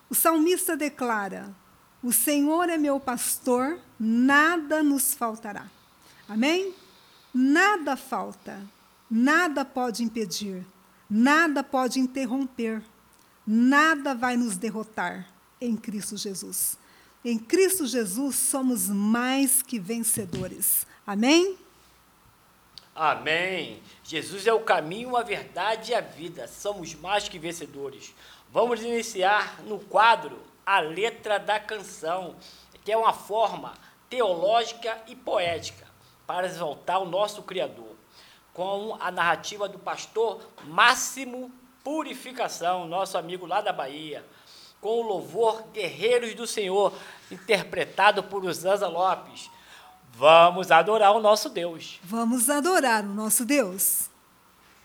O salmista declara: o Senhor é meu pastor, nada nos faltará. Amém? Nada falta, nada pode impedir, nada pode interromper, nada vai nos derrotar em Cristo Jesus. Em Cristo Jesus somos mais que vencedores. Amém? Amém. Jesus é o caminho, a verdade e a vida. Somos mais que vencedores. Vamos iniciar no quadro a letra da canção, que é uma forma teológica e poética para exaltar o nosso Criador, com a narrativa do pastor Máximo Purificação, nosso amigo lá da Bahia, com o louvor Guerreiros do Senhor, interpretado por Usanza Lopes. Vamos adorar o nosso Deus. Vamos adorar o nosso Deus.